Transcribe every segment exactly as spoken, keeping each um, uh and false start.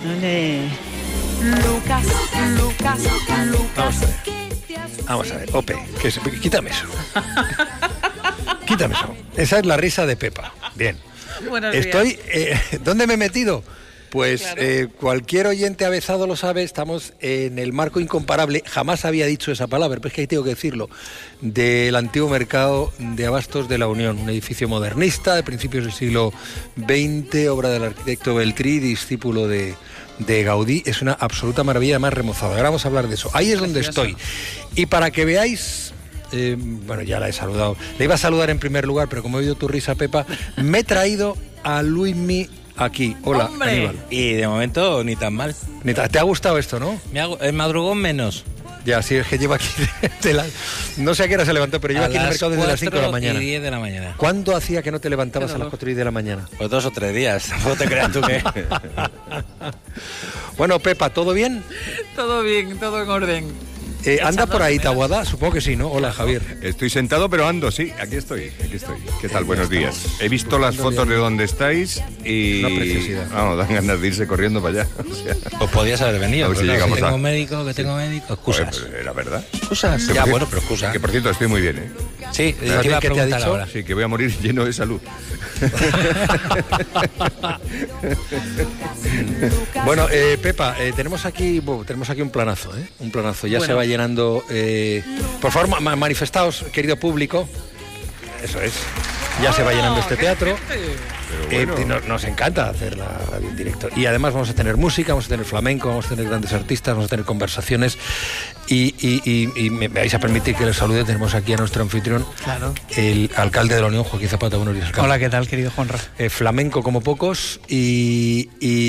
Ole. Lucas, Lucas, Lucas. Vamos a ver. Vamos a ver, Ope, que es, quítame eso. Quítame eso. Esa es la risa de Pepa. Bien. Buenos Estoy. Eh, ¿Dónde me he metido? Pues claro. eh, cualquier oyente avezado lo sabe, estamos en el marco incomparable, jamás había dicho esa palabra, pero es que ahí tengo que decirlo, del antiguo mercado de abastos de la Unión, un edificio modernista de principios del siglo veinte, obra del arquitecto Beltrí, discípulo de, de Gaudí. Es una absoluta maravilla, además remozado. Ahora vamos a hablar de eso. Ahí es donde estoy. Y para que veáis... Eh, bueno, ya la he saludado. Le iba a saludar en primer lugar, pero como he oído tu risa, Pepa, me he traído a Luismi aquí. Hola, ¡hombre! Aníbal. Y de momento ni tan mal. Ni ta- ¿Te ha gustado esto, no? Me hago, el madrugón menos. Ya, sí, es que lleva aquí de, de la... No sé a qué hora se levantó, pero lleva A aquí en el las mercado desde las cinco de la cuatro mañana. y diez de la mañana. ¿Cuándo hacía que no te levantabas a las cuatro y diez de la mañana? Pues dos o tres días. No te creas tú que... Bueno, Pepa, ¿todo bien? Todo bien, todo en orden. Eh, ¿Anda por ahí Echando de menos. Taboada? Supongo que sí, ¿no? Hola, Javier. Estoy sentado, pero ando, sí, aquí estoy, aquí estoy. ¿Qué tal? Buenos días. He visto las fotos de donde estáis y... Una preciosidad. Vamos, dan ganas de irse corriendo para allá. O sea, Pues podías haber venido. A ver si pero claro, llegamos que tengo a- médico, que tengo médico. Excusas. joder, pues, era verdad. Excusas. Que Ya, por bueno, cierto- pero excusas. Que por cierto, estoy muy bien, ¿eh? Sí, te iba a ¿qué te ha preguntar dicho? ahora. Sí, que voy a morir lleno de salud. Bueno, eh, Pepa, eh, tenemos aquí bueno, tenemos aquí un planazo, ¿eh? Un planazo. Ya Bueno. se va llenando. eh, Por favor, ma- ma- manifestaos, querido público. Eso es. Ya se va llenando este teatro. Pero bueno. Eh, no- nos encanta hacer la radio en directo. Y además vamos a tener música, vamos a tener flamenco, vamos a tener grandes artistas, vamos a tener conversaciones. Y, y- y- y me vais a permitir que les salude. Tenemos aquí a nuestro anfitrión, Claro. el alcalde de la Unión, Joaquín Zapata. Buenos días, alcalde. Hola, ¿qué tal, querido Juanra? Eh, flamenco como pocos y,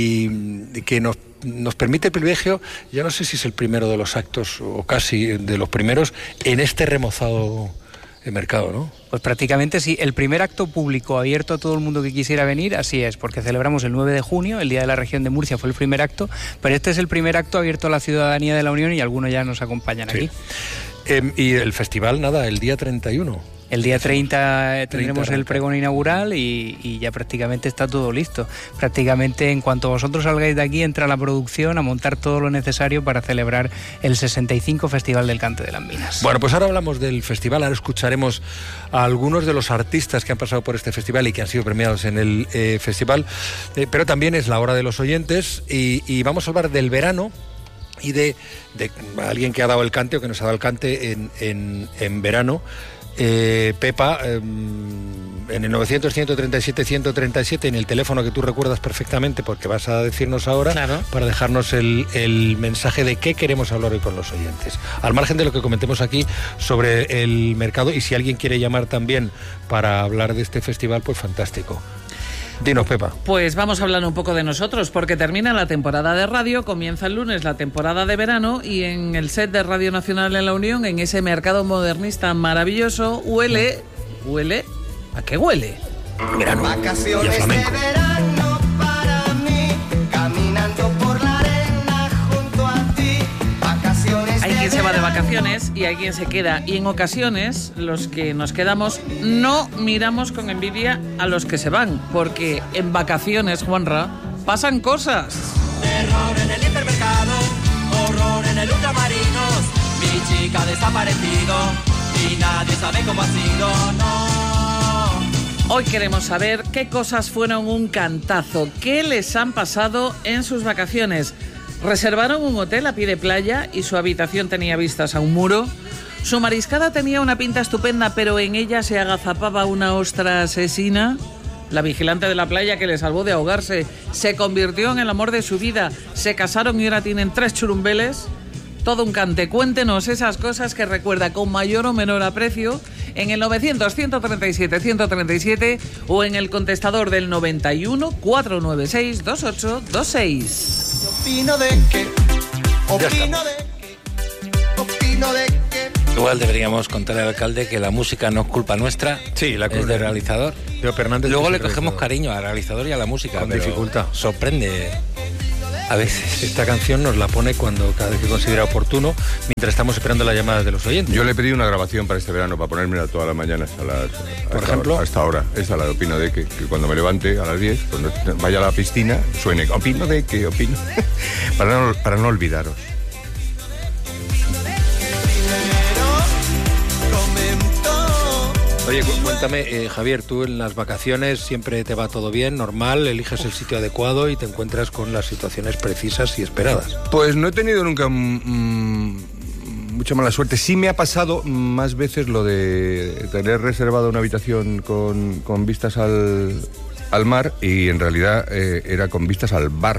y que nos, nos permite el privilegio, yo no sé si es el primero de los actos o casi de los primeros en este remozado eh, mercado, ¿no? Pues prácticamente sí, el primer acto público abierto a todo el mundo que quisiera venir, así es, porque celebramos el nueve de junio, el Día de la Región de Murcia fue el primer acto, pero este es el primer acto abierto a la ciudadanía de la Unión y algunos ya nos acompañan Sí. aquí. Eh, y el festival, nada, el día treinta y uno. El día treinta eh, tendremos treinta, el pregón inaugural y, y ya prácticamente está todo listo. Prácticamente en cuanto vosotros salgáis de aquí entra la producción a montar todo lo necesario para celebrar el sesenta y cinco Festival del Cante de las Minas. Bueno, pues ahora hablamos del festival, ahora escucharemos a algunos de los artistas que han pasado por este festival y que han sido premiados en el eh, festival, eh, pero también es la hora de los oyentes y, y vamos a hablar del verano y de, de alguien que ha dado el cante o que nos ha dado el cante en, en, en verano. Eh, Pepa, eh, en el novecientos, ciento treinta y siete, ciento treinta y siete, en el teléfono que tú recuerdas perfectamente porque vas a decirnos ahora, Claro. para dejarnos el, el mensaje de qué queremos hablar hoy con los oyentes. Al margen de lo que comentemos aquí sobre el mercado y si alguien quiere llamar también para hablar de este festival, pues fantástico. Dinos, Pepa. Pues vamos a hablar un poco de nosotros, porque termina la temporada de radio, comienza el lunes la temporada de verano y en el set de Radio Nacional en la Unión, en ese mercado modernista maravilloso, huele, huele, ¿a qué huele? Verano y a Vacaciones de flamenco. verano para mí, caminando por la arena junto a ti. Vacaciones Hay quien se va de vacaciones y hay quien se queda. Y en ocasiones, los que nos quedamos no miramos con envidia a los que se van, porque en vacaciones, Juanra, pasan cosas. Terror en el hipermercado, horror en el ultramarinos. Mi chica ha desaparecido y nadie sabe cómo ha sido, no. Hoy queremos saber qué cosas fueron un cantazo, qué les han pasado en sus vacaciones. ¿Reservaron un hotel a pie de playa y su habitación tenía vistas a un muro? ¿Su mariscada tenía una pinta estupenda, pero en ella se agazapaba una ostra asesina? La vigilante de la playa que le salvó de ahogarse se convirtió en el amor de su vida. Se casaron y ahora tienen tres churumbeles. Todo un cante. Cuéntenos esas cosas que recuerda con mayor o menor aprecio en el novecientos, ciento treinta y siete, ciento treinta y siete o en el contestador del noventa y uno, cuatrocientos noventa y seis, veintiocho veintiséis. Opino de que, opino de que, opino de que. Igual deberíamos contarle al alcalde que la música no es culpa nuestra, Sí, la es culpa- del realizador. Leo Fernández, Luego que le es el cogemos realizador. cariño al realizador y a la música, Con pero dificultad. sorprende. A veces esta canción nos la pone cuando cada vez que considera oportuno, mientras estamos esperando las llamadas de los oyentes. Yo le pedí una grabación para este verano, para ponérmela todas las mañanas a las, Por hasta, ejemplo, hasta ahora. Esa la de Opino de que, que cuando me levante a las diez, cuando vaya a la piscina, suene Opino de que, opino. para, no, para no olvidaros. Oye, cuéntame, eh, Javier, tú en las vacaciones siempre te va todo bien, normal, eliges el sitio adecuado y te encuentras con las situaciones precisas y esperadas. Pues no he tenido nunca mmm, mucha mala suerte. Sí me ha pasado más veces lo de tener reservado una habitación con, con vistas al, al mar y en realidad eh, era con vistas al bar.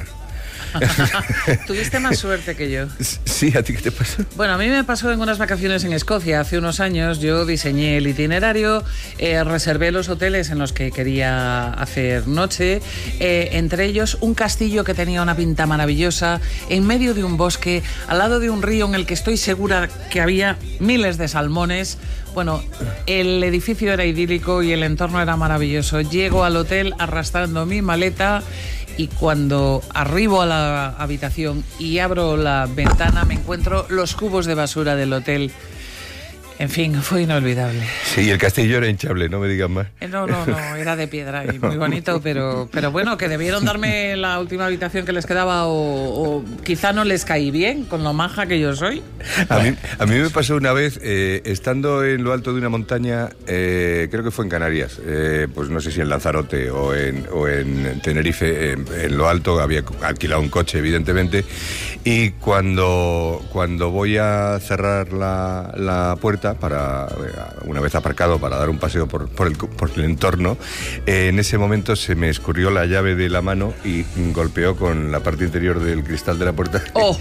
Tuviste más suerte que yo. Sí, ¿a ti qué te pasó? Bueno, a mí me pasó en unas vacaciones en Escocia hace unos años. Yo diseñé el itinerario, eh, reservé los hoteles en los que quería hacer noche, eh, entre ellos un castillo que tenía una pinta maravillosa, en medio de un bosque, al lado de un río en el que estoy segura que había miles de salmones. Bueno, el edificio era idílico y el entorno era maravilloso. Llego al hotel arrastrando mi maleta y cuando arribo a la habitación y abro la ventana me encuentro los cubos de basura del hotel. En fin, fue inolvidable. Sí, el castillo era hinchable, no me digas más. No, no, no, era de piedra y muy bonito, pero, pero bueno, que debieron darme la última habitación que les quedaba o, o quizá no les caí bien con lo maja que yo soy. A mí, a mí me pasó una vez, eh, estando en lo alto de una montaña, eh, creo que fue en Canarias, eh, pues no sé si en Lanzarote o en, o en Tenerife, en, en lo alto, había alquilado un coche, evidentemente, y cuando, cuando voy a cerrar la, la puerta, para una vez aparcado para dar un paseo por, por, el, por el entorno, eh, en ese momento se me escurrió la llave de la mano y golpeó con la parte interior del cristal de la puerta. ¡Oh!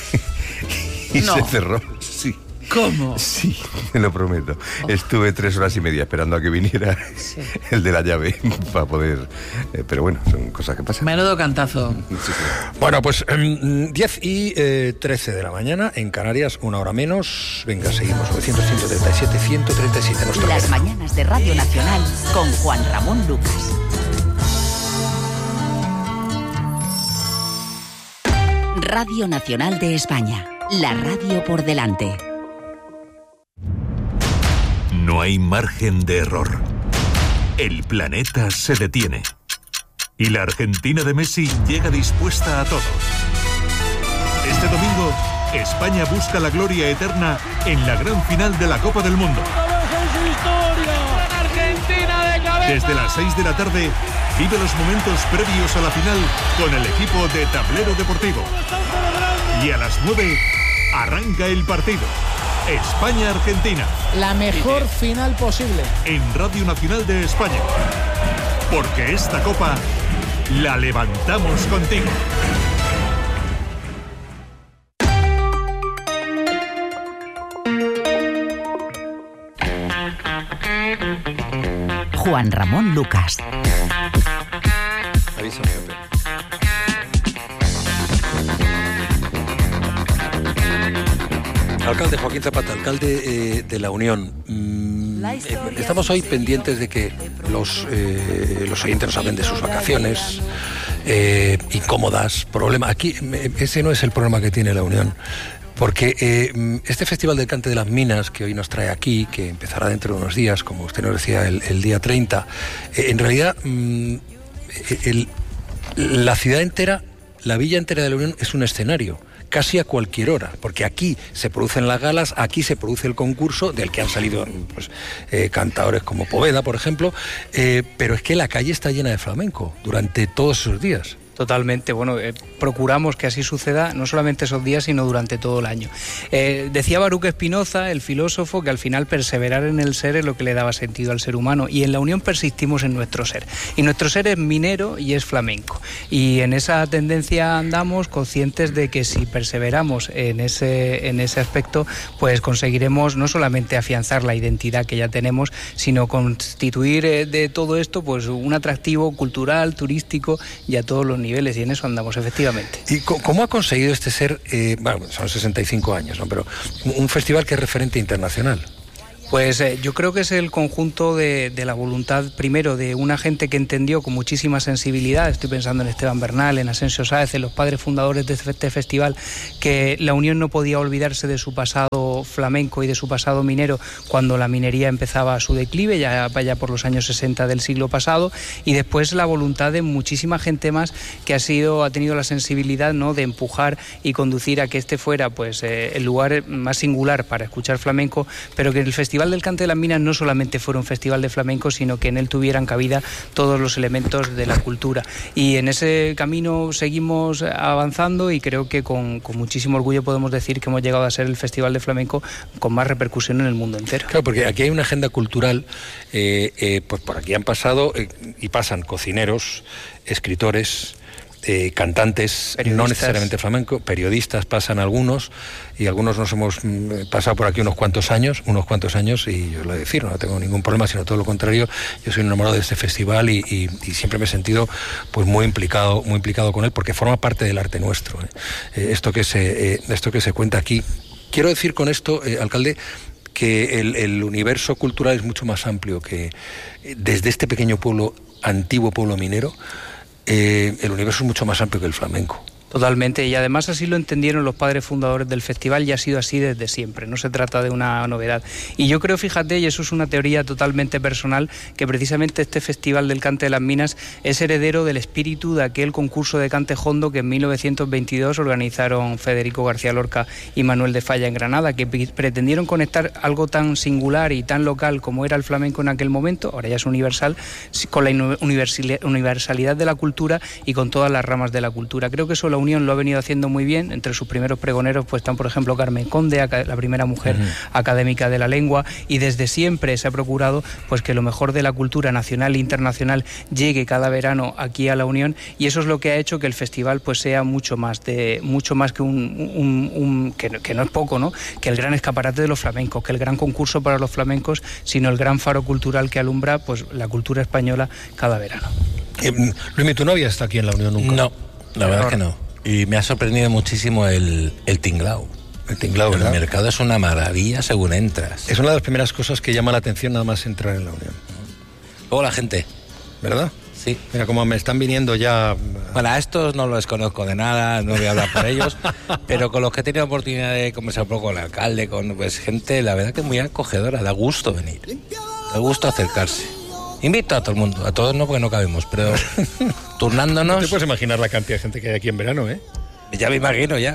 y no. se cerró, sí. ¿Cómo? Sí, te lo prometo. Oh. Estuve tres horas y media esperando a que viniera sí. el de la llave para poder... Eh, pero bueno, son cosas que pasan. Menudo cantazo. Sí, sí. Bueno, pues um, diez y trece de la mañana, en Canarias, una hora menos. Venga, seguimos. novecientos, ciento treinta y siete, ciento treinta y siete. Las tema. Mañanas de Radio Nacional con Juan Ramón Lucas. Radio Nacional de España. La radio por delante. No hay margen de error. El planeta se detiene. Y la Argentina de Messi llega dispuesta a todo. Este domingo, España busca la gloria eterna en la gran final de la Copa del Mundo. Desde las seis de la tarde, vive los momentos previos a la final con el equipo de Tablero Deportivo. Y a las nueve, arranca el partido. España-Argentina. La mejor final posible. En Radio Nacional de España. Porque esta copa la levantamos contigo. Juan Ramón Lucas. Aviso, Pepe. Alcalde Joaquín Zapata, alcalde eh, de la Unión. Mm, eh, estamos hoy pendientes de que los, eh, los oyentes nos hablen de sus vacaciones, eh, incómodas, problemas. Aquí ese no es el problema que tiene la Unión. Porque eh, este Festival del Cante de las Minas que hoy nos trae aquí, que empezará dentro de unos días, como usted nos decía, el, el día treinta, eh, en realidad mm, el, la ciudad entera, la villa entera de la Unión es un escenario. Casi a cualquier hora, porque aquí se producen las galas, aquí se produce el concurso, del que han salido pues, eh, cantadores como Poveda, por ejemplo, eh, pero es que la calle está llena de flamenco durante todos esos días. Totalmente, bueno, eh, procuramos que así suceda no solamente esos días, sino durante todo el año. Eh, decía Baruch Spinoza, el filósofo, que al final perseverar en el ser es lo que le daba sentido al ser humano, y en la Unión persistimos en nuestro ser. Y nuestro ser es minero y es flamenco. Y en esa tendencia andamos conscientes de que si perseveramos en ese, en ese aspecto, pues conseguiremos no solamente afianzar la identidad que ya tenemos, sino constituir eh, de todo esto pues un atractivo cultural, turístico y a todos los niveles. niveles y en eso andamos, efectivamente. ¿Y cómo ha conseguido este ser, eh, bueno, son sesenta y cinco años, ¿no? Pero un festival que es referente internacional? Pues eh, yo creo que es el conjunto de, de la voluntad, primero, de una gente que entendió con muchísima sensibilidad, estoy pensando en Esteban Bernal, en Asensio Sáez, en los padres fundadores de este festival, que la Unión no podía olvidarse de su pasado flamenco y de su pasado minero cuando la minería empezaba su declive, ya vaya por los años sesenta del siglo pasado, y después la voluntad de muchísima gente más que ha sido ha tenido la sensibilidad, ¿no?, de empujar y conducir a que este fuera pues eh, el lugar más singular para escuchar flamenco, pero que el Festival del Cante de las Minas no solamente fuera un festival de flamenco, sino que en él tuvieran cabida todos los elementos de la cultura. Y en ese camino seguimos avanzando y creo que con, con muchísimo orgullo podemos decir que hemos llegado a ser el festival de flamenco con más repercusión en el mundo entero. Claro, porque aquí hay una agenda cultural, eh, eh, pues por aquí han pasado eh, y pasan cocineros, escritores, Eh, cantantes, no necesariamente flamenco, periodistas pasan algunos, y algunos nos hemos mm, pasado por aquí unos cuantos años, unos cuantos años, y yo lo he de decir, no tengo ningún problema, sino todo lo contrario, yo soy enamorado de este festival y, y, y siempre me he sentido pues muy implicado, muy implicado con él, porque forma parte del arte nuestro. ¿eh? Eh, esto que se, eh, esto que se cuenta aquí. Quiero decir con esto, eh, alcalde, que el, el universo cultural es mucho más amplio que eh, desde este pequeño pueblo, antiguo pueblo minero. Eh, el universo es mucho más amplio que el flamenco. Totalmente, y además así lo entendieron los padres fundadores del festival y ha sido así desde siempre, no se trata de una novedad. Y yo creo, fíjate, y eso es una teoría totalmente personal, que precisamente este Festival del Cante de las Minas es heredero del espíritu de aquel concurso de cante jondo que en mil novecientos veintidós organizaron Federico García Lorca y Manuel de Falla en Granada, que pretendieron conectar algo tan singular y tan local como era el flamenco en aquel momento, ahora ya es universal, con la universalidad de la cultura y con todas las ramas de la cultura. Creo que eso lo Unión lo ha venido haciendo muy bien. Entre sus primeros pregoneros pues están, por ejemplo, Carmen Conde, la primera mujer uh-huh. académica de la lengua, y desde siempre se ha procurado pues que lo mejor de la cultura nacional e internacional llegue cada verano aquí a la Unión, y eso es lo que ha hecho que el festival pues sea mucho más de mucho más que un, un, un que, que no es poco, ¿no? Que el gran escaparate de los flamencos, que el gran concurso para los flamencos, sino el gran faro cultural que alumbra pues la cultura española cada verano. Eh, Luis, ¿tu novia está aquí en la Unión nunca? No, la verdad es que no. Y me ha sorprendido muchísimo el, el tinglao. El tinglao, El ¿verdad? mercado es una maravilla según entras. Es una de las primeras cosas que llama la atención nada más entrar en la Unión. Luego la gente. ¿Verdad? Sí. Mira, como me están viniendo ya... Bueno, a estos no los conozco de nada, no voy a hablar por ellos, pero con los que he tenido oportunidad de conversar un poco con el alcalde, con pues, gente, la verdad que es muy acogedora, da gusto venir, da gusto acercarse. Invito a todo el mundo, a todos no porque no cabemos, pero turnándonos... No te puedes imaginar la cantidad de gente que hay aquí en verano, ¿eh? Ya me imagino, ya.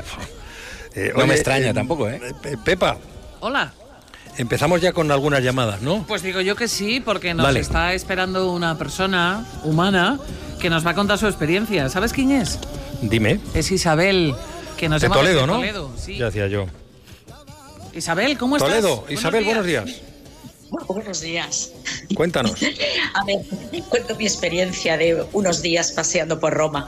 Eh, no oye, me extraña eh, tampoco, ¿eh? Pepa. Hola. Empezamos ya con algunas llamadas, ¿no? Pues digo yo que sí, porque nos vale. está esperando una persona humana que nos va a contar su experiencia. ¿Sabes quién es? Dime. Es Isabel, que nos de llama Toledo, desde ¿no? Toledo, sí. Ya decía yo. Isabel, ¿cómo estás? Toledo, Isabel, buenos días. Buenos días. Buenos días. Cuéntanos. A ver, cuento mi experiencia de unos días paseando por Roma.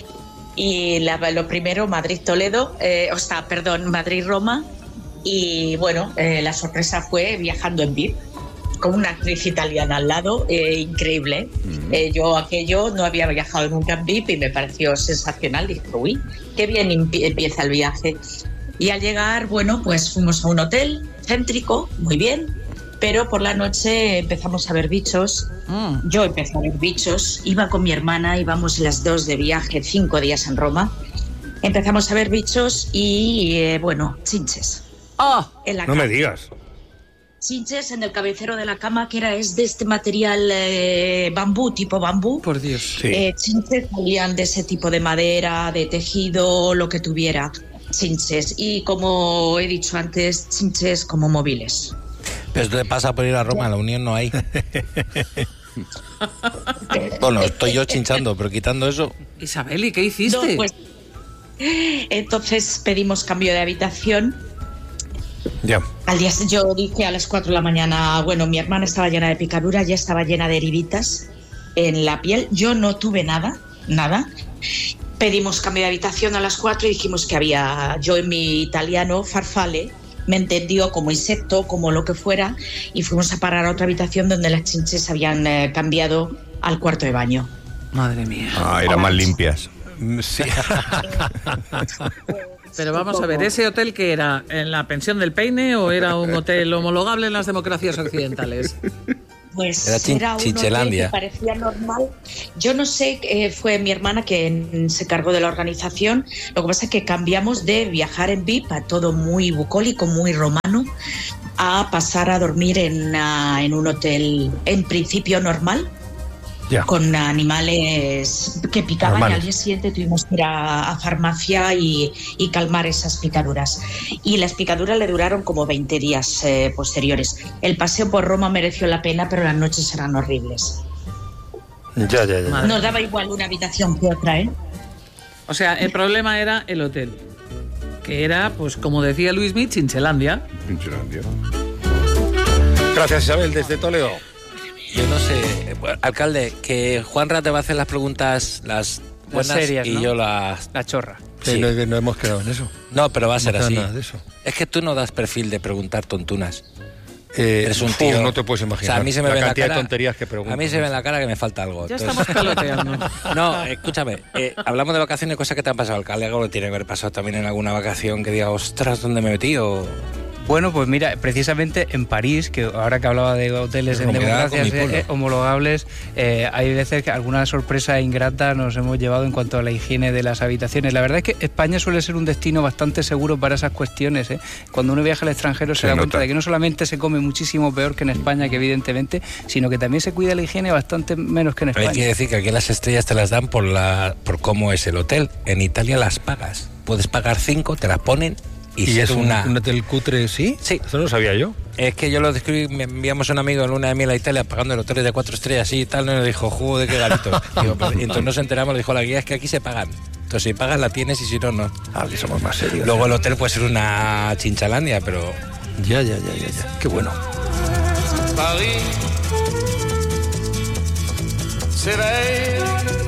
Y la, lo primero, Madrid-Toledo, eh, o sea, perdón, Madrid-Roma. Y bueno, eh, la sorpresa fue viajando en V I P, con una actriz italiana al lado, eh, increíble. Mm. Eh, yo aquello no había viajado nunca en V I P y me pareció sensacional. Dije, uy, qué bien empieza el viaje. Y al llegar, bueno, pues fuimos a un hotel céntrico, muy bien. Pero por la noche empezamos a ver bichos. Mm. Yo empecé a ver bichos. Iba con mi hermana, íbamos las dos de viaje, cinco días en Roma. Empezamos a ver bichos y, eh, bueno, chinches. Oh, en la no cama. me digas. Chinches en el cabecero de la cama, que era es de este material eh, bambú, tipo bambú. Por Dios. Sí. Eh, chinches salían de ese tipo de madera, de tejido, lo que tuviera. Chinches. Y como he dicho antes, chinches como móviles. Pero esto te pasa por ir a Roma, a la Unión no hay. Bueno, estoy yo chinchando, pero quitando eso... Isabel, ¿y qué hiciste? No, pues, entonces pedimos cambio de habitación. Ya. Al día yo dije a las cuatro de la mañana, bueno, mi hermana estaba llena de picaduras, ya estaba llena de heriditas en la piel. Yo no tuve nada, nada. Pedimos cambio de habitación a las cuatro y dijimos que había, yo en mi italiano, farfalle, me entendió como insecto, como lo que fuera, y fuimos a parar a otra habitación donde las chinches habían eh, cambiado al cuarto de baño. Madre mía. Ah, eran más limpias. Sí. Pero vamos a ver, ¿ese hotel qué era? ¿En la pensión del Peine o era un hotel homologable en las democracias occidentales? Pues era, chin- era un Chinchelandia. hotel que parecía normal. Yo no sé, eh, fue mi hermana quien se cargó de la organización. Lo que pasa es que cambiamos de viajar en V I P a todo muy bucólico, muy romano, a pasar a dormir en, uh, en un hotel en principio normal. Ya. Con animales que picaban. Normales. Y al día siguiente tuvimos que ir a, a farmacia y, y calmar esas picaduras. Y las picaduras le duraron como veinte días eh, posteriores. El paseo por Roma mereció la pena, pero las noches eran horribles. Ya, ya, ya. Nos daba igual una habitación que otra, ¿eh? O sea, el problema era el hotel, que era, pues como decía Luismi, Chinchelandia. Chinchelandia. Gracias, Isabel, desde Toledo. Yo no sé, bueno, alcalde, que Juanra te va a hacer las preguntas, las buenas, Las serias, y ¿no? yo las... La chorra. Sí. No, no hemos quedado en eso. No, pero va a ser No queda así. nada de eso. Es que tú no das perfil de preguntar tontunas. Eh, Eres un uf, tío... no te puedes imaginar. O sea, a mí se me la ve en la cantidad cara... de tonterías que preguntas. A mí se me ve en la cara que me falta algo. Ya Entonces- estamos peloteando. No, escúchame, eh, hablamos de vacaciones, cosas que te han pasado, alcalde, algo le tiene que haber pasado también en alguna vacación que diga, ostras, ¿dónde me he metido? Bueno, pues mira, precisamente en París, que ahora que hablaba de hoteles Pero en me quedaba con democracias mi pueblo. eh, homologables, eh, hay veces que alguna sorpresa ingrata nos hemos llevado en cuanto a la higiene de las habitaciones. La verdad es que España suele ser un destino bastante seguro para esas cuestiones, ¿eh? Cuando uno viaja al extranjero se, Se da nota. cuenta de que no solamente se come muchísimo peor que en España, que evidentemente, sino que también se cuida la higiene bastante menos que en Pero hay España. que decir que aquí las estrellas te las dan por, la, por cómo es el hotel. En Italia las pagas. Puedes pagar cinco, te las ponen y, ¿Y ser es un, una... un hotel cutre, sí? Sí. Eso no lo sabía yo. Es que yo lo describí, me enviamos a un amigo en luna de miel a Italia pagando el hotel de cuatro estrellas y tal, y nos dijo, jugo de qué garito. Digo, pero- y entonces nos enteramos, dijo la guía, es que aquí se pagan. Entonces si pagas la tienes y si no, no. Ah, que somos más serios. Luego el hotel puede ser una chinchalandia, pero... Ya, ya, ya, ya, ya. Qué bueno. Paris s'éveille.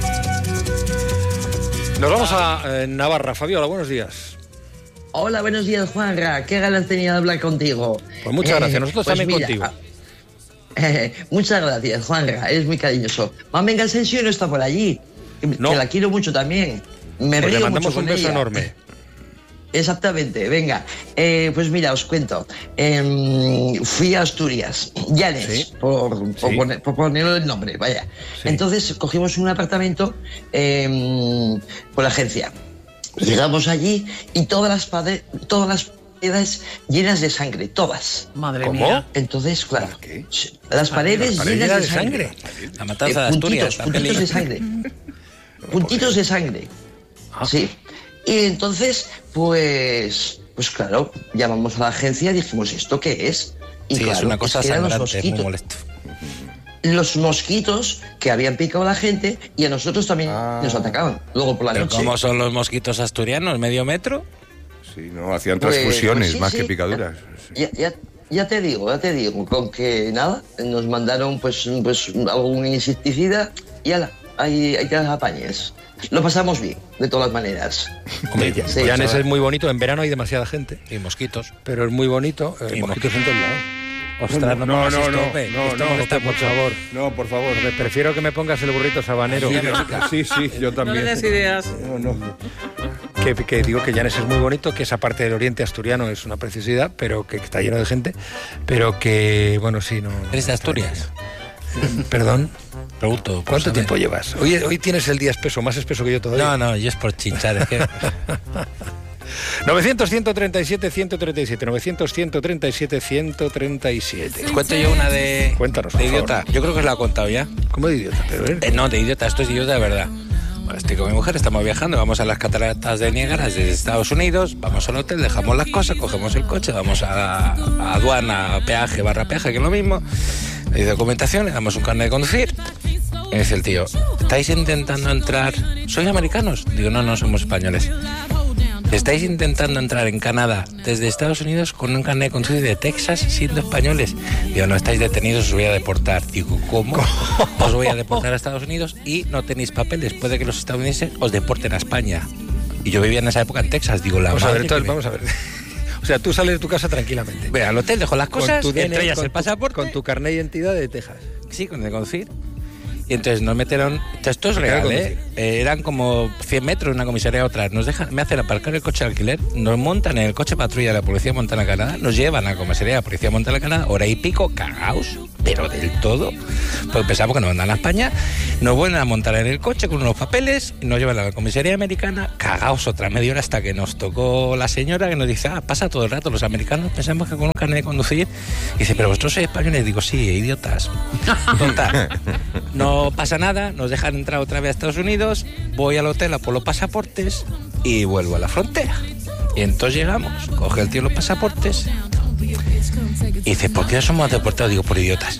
Nos vamos a eh, Navarra. Fabiola, buenos días. Hola, buenos días, Juanra. Qué ganas tenía de hablar contigo. Pues muchas Eh, gracias. Nosotros pues también mira, contigo. eh, muchas gracias, Juanra. Eres muy cariñoso. Mami Asensio no está por allí. Que, No. que la quiero mucho también. Me Pues le río mandamos mucho un con beso ella. enorme. Exactamente, venga. Eh, pues mira, os cuento. Em, fui a Asturias, Llanes, Sí. por, por, Sí. poner, por ponerlo el nombre, vaya. Sí. Entonces cogimos un apartamento em, por la agencia. Llegamos allí y todas las, pade- todas las paredes llenas de sangre, todas. Madre ¿Cómo? mía. Entonces, claro, ¿Qué? las paredes Las paredes llenas de de sangre. sangre. La matanza Eh, de Asturias, puntitos, la puntitos peli. de sangre. Puntitos de sangre. Ah. Sí. Y entonces, pues, pues claro, llamamos a la agencia y dijimos, ¿esto qué es? Y Sí, claro, es una cosa que eran los sangrante, es muy mosquitos, molesto. los mosquitos que habían picado a la gente y a nosotros también Ah. nos atacaban. Luego por la ¿Pero noche. cómo son los mosquitos asturianos? ¿Medio metro? Sí, no, hacían Pues- transfusiones pues sí, más sí. que picaduras. Sí. Ya, ya, ya te digo, ya te digo, con que nada, nos mandaron pues, pues algún insecticida y ala, ahí, ahí te las apañes. Lo pasamos bien, de todas maneras. Hombre, Sí, pues Llanes ahora- es muy bonito. En verano hay demasiada gente. Y mosquitos. Pero es muy bonito. Eh, Y mosquitos en todos lados. Ostras, no, no, pongas no, esto, no, hombre, no, esto no, molesta por mucho. favor. No, por favor. Me prefiero que me pongas el burrito sabanero. Sí, ya Sí, sí, yo No también. le des ideas. No, no. Que, que digo que Llanes es muy bonito, que esa parte del oriente asturiano es una preciosidad, pero que está lleno de gente, pero que, bueno, sí, no... ¿Eres de Asturias? Perdón, Pregunto. por ¿cuánto saber. tiempo llevas? Hoy, hoy tienes el día espeso, más espeso que yo todavía. No, no, yo es por chinchar, es que... novecientos, ciento treinta y siete, ciento treinta y siete, novecientos, ciento treinta y siete, ciento treinta y siete. ¿Os cuento yo una de... Cuéntanos, de por idiota? favor. Yo creo que os la he contado ya. ¿Cómo de idiota? Pero, ¿eh? Eh, no, de idiota, esto es de idiota de verdad. Bueno, estoy con mi mujer, estamos viajando, vamos a las cataratas de Niágara desde Estados Unidos, vamos al hotel, dejamos las cosas, cogemos el coche, vamos a, a aduana, a peaje, barra peaje, que es lo mismo. Hay documentación, le damos un carnet de conducir. Y dice el tío, ¿estáis intentando entrar? ¿Sois americanos? Digo, no, no, somos españoles. ¿Estáis intentando entrar en Canadá desde Estados Unidos con un carnet de conducir de Texas siendo españoles? Digo, no estáis detenidos, os voy a deportar. Digo, ¿cómo? Os voy a deportar a Estados Unidos y no tenéis papeles. Puede que los estadounidenses os deporten a España. Y yo vivía en esa época en Texas. Digo, la Vamos a ver, madre entonces, que me- vamos a ver. O sea, tú sales de tu casa tranquilamente. Ve al hotel, dejo las cosas, D N I, estrellas con el tu- pasaporte. Con tu carnet de identidad de Texas. Sí, con el de conducir. Y entonces nos metieron, esto es real, ¿eh? Eh, eran como cien metros una comisaría a otra, nos dejan, me hacen aparcar el coche de alquiler, nos montan en el coche patrulla de la Policía Montana Canadá, nos llevan a la comisaría de la Policía Montana Canadá, hora y pico, cagaos, pero del todo, pues pensamos que nos mandan a España, nos vuelven a montar en el coche con unos papeles, nos llevan a la comisaría americana, cagaos otra media hora hasta que nos tocó la señora que nos dice, ah, pasa todo el rato, los americanos pensamos que con un carnet de conducir, y dice, pero vosotros sois españoles, digo, sí, idiotas, tonta. No pasa nada, nos dejan entrar otra vez a Estados Unidos, voy al hotel a por los pasaportes y vuelvo a la frontera. Y entonces llegamos, coge el tío los pasaportes y dice, ¿por qué somos deportados? Digo, por idiotas.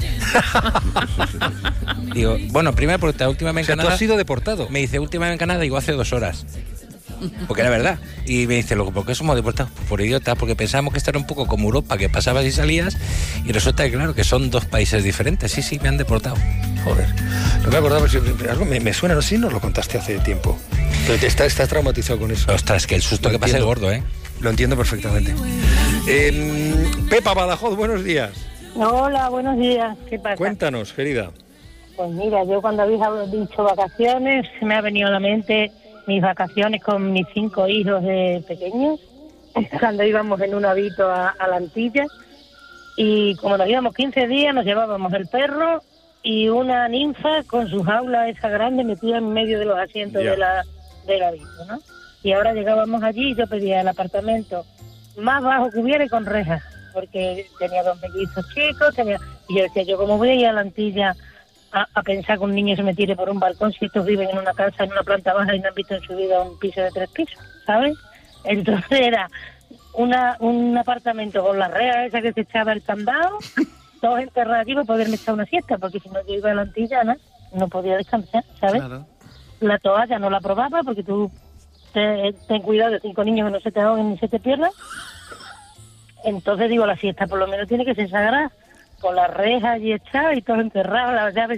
Digo, bueno, primero porque la última vez en o sea, Canadá... ¿tú has sido deportado? Me dice, última vez en Canadá, digo, hace dos horas. Porque era verdad. Y me dice, ¿por qué somos deportados? Pues por idiotas, porque pensábamos que esto era un poco como Europa, que pasabas y salías, y resulta que claro, que son dos países diferentes. Sí, sí, me han deportado. Joder, no me acordaba, algo me, me suena, no sé si nos lo contaste hace tiempo. Pero te estás, estás traumatizado con eso. Ostras, que el susto lo que pasa es gordo, ¿eh? Lo entiendo perfectamente. Eh, Pepa Badajoz, buenos días. Hola, buenos días. ¿Qué pasa? Cuéntanos, querida. Pues mira, yo cuando habéis dicho vacaciones, me ha venido a la mente mis vacaciones con mis cinco hijos de pequeños, cuando íbamos en un habito a, a la Antilla, y como nos íbamos quince días, nos llevábamos el perro y una ninfa con su jaula esa grande metida en medio de los asientos yeah. de la, del habito, ¿no? Y ahora llegábamos allí y yo pedía el apartamento más bajo que hubiera y con rejas, porque tenía dos mellizos chicos, tenía... y yo decía, yo como voy a ir a la Antilla A, a pensar que un niño se me tire por un balcón si estos viven en una casa, en una planta baja y no han visto en su vida un piso de tres pisos, ¿sabes? Entonces era una un apartamento con la rea esa que se echaba el candado, todos enterrados aquí para poderme echar una siesta, porque si no yo iba a la Antillana no podía descansar, ¿sabes? Claro. La toalla no la probaba porque tú te, ten cuidado de cinco niños que no se te ahoguen ni se te pierdan. Entonces digo, la siesta por lo menos tiene que ser sagrada, con las rejas y echadas y todo encerrado, las llaves.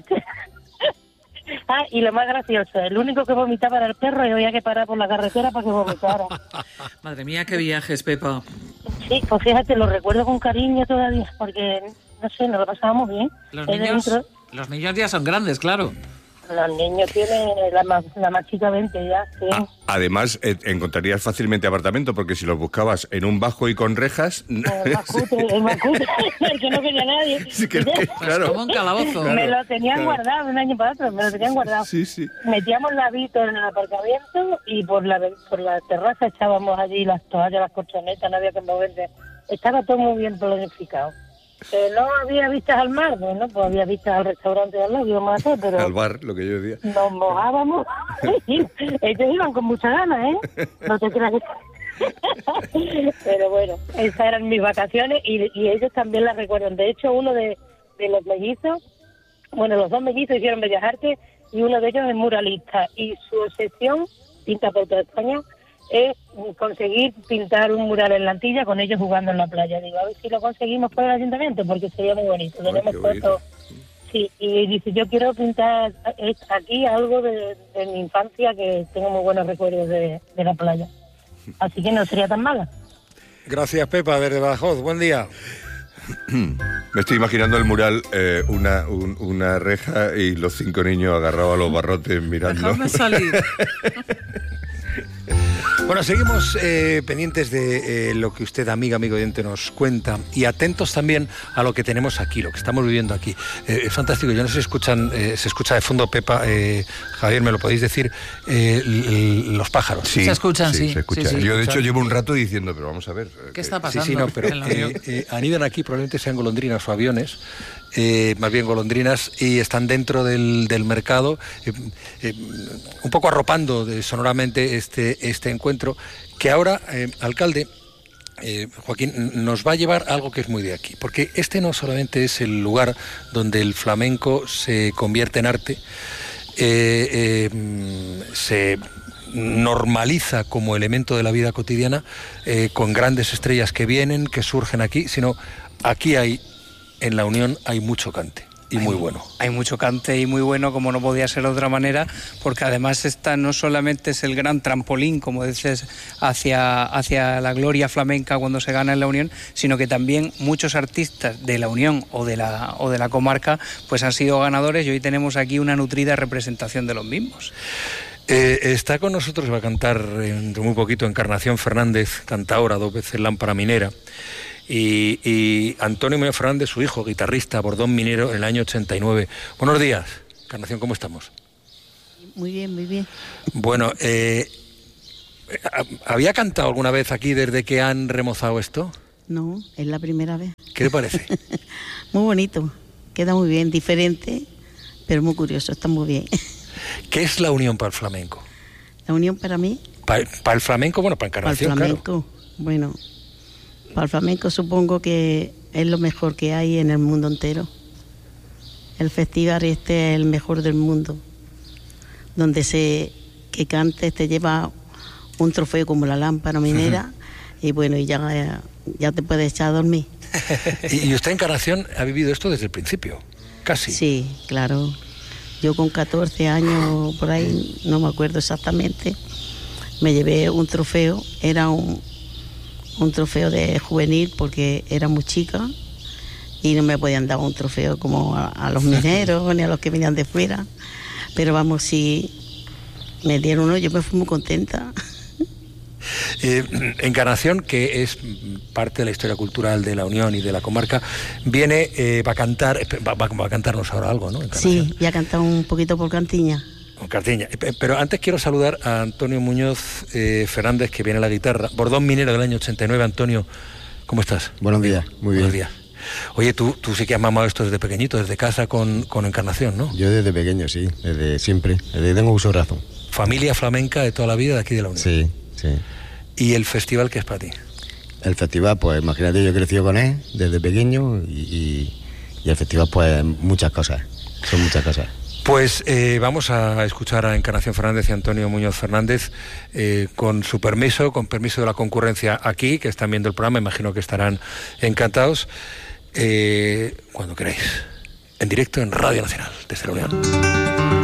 Ah, y lo más gracioso, el único que vomitaba era el perro y había que parar por la carretera para que vomitara. Madre mía, qué viajes, Pepa. Sí, pues fíjate, lo recuerdo con cariño todavía, porque, no sé, nos lo pasábamos bien. Los niños, dentro... los niños ya son grandes, claro. Los niños tienen la más, la más chica veinte ya, sí. Ah, además, eh, encontrarías fácilmente apartamento, porque si los buscabas en un bajo y con rejas... El más cutre, el más cutre, el que no quería nadie. Sí, que, que, claro. Como un calabozo. Me Claro, lo tenían claro. guardado de un año para otro, me lo tenían guardado. Sí, sí. Metíamos la habito en el aparcamiento y por la por la terraza echábamos allí las toallas, las colchonetas, no había que moverse. Estaba todo muy bien planificado. Eh, no había vistas al mar, bueno, pues había vistas al restaurante de al lado, íbamos a hacer, pero... Al bar, lo que yo decía. Nos mojábamos. Ellos iban con mucha gana, ¿eh? No te creas que... Pero bueno, esas eran mis vacaciones y, y ellos también las recuerdan. De hecho, uno de, de los mellizos, bueno, los dos mellizos hicieron Bellas Artes y uno de ellos es muralista. Y su obsesión, pinta por toda España, es conseguir pintar un mural en la Antilla con ellos jugando en la playa. Digo, a ver si lo conseguimos por el ayuntamiento, porque sería muy bonito. Ay, tenemos fotos. Sí, y dice, yo quiero pintar aquí algo de, de mi infancia, que tengo muy buenos recuerdos de, de la playa. Así que no sería tan mala. Gracias, Pepa, desde Badajoz. Buen día. Me estoy imaginando el mural, eh, una, un, una reja y los cinco niños agarrados a los barrotes mirando. Dejadme salir. Bueno, seguimos eh, pendientes de eh, lo que usted, amiga, amigo oyente, nos cuenta y atentos también a lo que tenemos aquí, lo que estamos viviendo aquí. Eh, es fantástico, yo no sé si escuchan, eh, se escucha de fondo, Pepa, eh, Javier, me lo podéis decir, eh, l- l- los pájaros. Sí, se escuchan, sí. Se escucha. Sí, sí. Yo, de hecho, llevo un rato diciendo, pero vamos a ver. ¿Qué está Sí, pasando? sí, no, pero en la eh, unión? eh, anidan aquí, probablemente sean golondrinas o aviones, eh, más bien golondrinas, y están dentro del, del mercado, eh, eh, un poco arropando de, sonoramente este, este encuentro, que ahora, eh, alcalde, eh, Joaquín, nos va a llevar a algo que es muy de aquí, porque este no solamente es el lugar donde el flamenco se convierte en arte, eh, eh, se normaliza como elemento de la vida cotidiana, eh, con grandes estrellas que vienen, que surgen aquí, sino aquí hay, en la Unión hay mucho cante. y muy bueno. Hay mucho cante y muy bueno, como no podía ser de otra manera, porque además esta no solamente es el gran trampolín, como dices, hacia, hacia la gloria flamenca cuando se gana en la Unión, sino que también muchos artistas de la Unión o de la, o de la comarca pues han sido ganadores, y hoy tenemos aquí una nutrida representación de los mismos. Eh, está con nosotros, va a cantar dentro muy poquito, Encarnación Fernández, cantaora, dos veces lámpara minera, y, y Antonio Muñoz Fernández, su hijo, guitarrista, bordón minero en el año ochenta y nueve. Buenos días, Encarnación, ¿cómo estamos? Muy bien, muy bien. Bueno, eh, ¿había cantado alguna vez aquí desde que han remozado esto? No, es la primera vez. ¿Qué le parece? Muy bonito, queda muy bien, diferente, pero muy curioso, está muy bien. ¿Qué es la Unión para el flamenco? La Unión para mí... Para, para el flamenco, bueno, para Encarnación, para el flamenco, claro. Bueno, para el flamenco supongo que es lo mejor que hay en el mundo entero. El festival este es el mejor del mundo, donde se que cantes te lleva un trofeo como la lámpara minera, uh-huh. Y bueno, y ya, ya te puedes echar a dormir. ¿Y usted, Encarnación, ha vivido esto desde el principio? Casi. Sí, claro. Yo con catorce años, por ahí, no me acuerdo exactamente, me llevé un trofeo, era un, un trofeo de juvenil porque era muy chica y no me podían dar un trofeo como a, a los mineros ni a los que venían de fuera. Pero vamos, si me dieron uno, yo me fui muy contenta. Eh, Encarnación, que es parte de la historia cultural de la Unión y de la comarca, viene, eh, va a cantar, va, va, va a cantarnos ahora algo, ¿no? Sí, voy a cantar un poquito por Cantiña. Con Cantiña. Pero antes quiero saludar a Antonio Muñoz eh, Fernández, que viene a la guitarra, bordón minero del año ochenta y nueve. Antonio, ¿cómo estás? Buenos días, muy Buenos bien. días. Oye, tú, tú sí que has mamado esto desde pequeñito, desde casa con, con Encarnación, ¿no? Yo desde pequeño, sí, desde siempre, desde que tengo uso de razón. Familia flamenca de toda la vida de aquí de la Unión. Sí, sí. ¿Y el festival qué es para ti? El festival, pues imagínate, yo he crecido con él desde pequeño y, y, y el festival, pues muchas cosas, son muchas cosas. Pues eh, vamos a escuchar a Encarnación Fernández y Antonio Muñoz Fernández eh, con su permiso, con permiso de la concurrencia aquí, que están viendo el programa, imagino que estarán encantados. Eh, cuando queráis, en directo en Radio Nacional, desde la Unión.